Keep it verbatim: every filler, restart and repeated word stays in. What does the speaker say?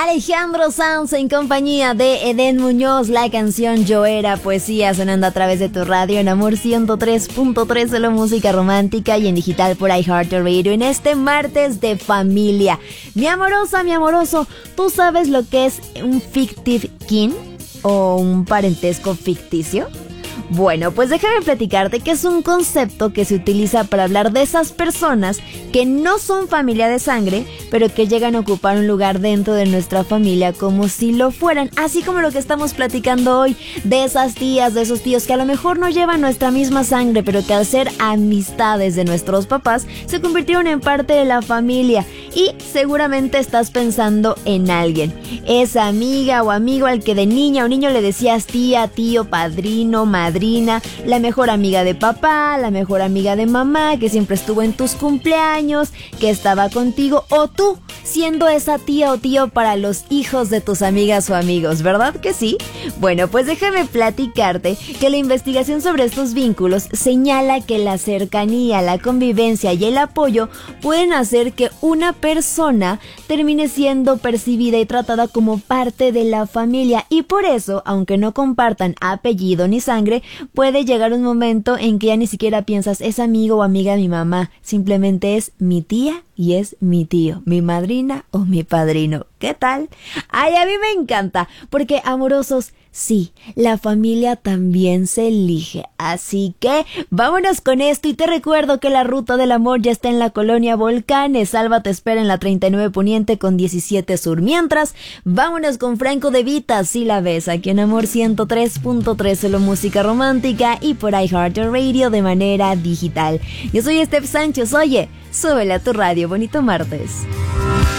Alejandro Sanz en compañía de Eden Muñoz, la canción Yo Era Poesía, sonando a través de tu radio en Amor ciento tres punto tres, solo música romántica, y en digital por iHeartRadio en este martes de familia. Mi amorosa, mi amoroso, ¿tú sabes lo que es un fictive kin o un parentesco ficticio? Bueno, pues déjame platicarte que es un concepto que se utiliza para hablar de esas personas que no son familia de sangre, pero que llegan a ocupar un lugar dentro de nuestra familia como si lo fueran, así como lo que estamos platicando hoy, de esas tías, de esos tíos que a lo mejor no llevan nuestra misma sangre, pero que al ser amistades de nuestros papás, se convirtieron en parte de la familia. Y seguramente estás pensando en alguien, esa amiga o amigo al que de niña o niño le decías tía, tío, padrino, madrina, la mejor amiga de papá, la mejor amiga de mamá, que siempre estuvo en tus cumpleaños, que estaba contigo, o tú siendo esa tía o tío para los hijos de tus amigas o amigos, ¿verdad que sí? Bueno, pues déjame platicarte que la investigación sobre estos vínculos señala que la cercanía, la convivencia y el apoyo pueden hacer que una persona termine siendo percibida y tratada como parte de la familia, y por eso, aunque no compartan apellido ni sangre, puede llegar un momento en que ya ni siquiera piensas es amigo o amiga de mi mamá, simplemente es mi tía y es mi tío, mi madrina o mi padrino. ¿Qué tal? Ay, a mí me encanta, porque amorosos, sí, la familia también se elige. Así que vámonos con esto, y te recuerdo que la Ruta del Amor ya está en la colonia Volcanes. Alba te espera en la treinta y nueve Poniente con diecisiete Sur. Mientras, vámonos con Franco De Vita, si la ves, aquí en Amor ciento tres punto tres, solo música romántica, y por iHeartRadio de manera digital. Yo soy Steph Sánchez, oye, súbele a tu radio. Bonito martes.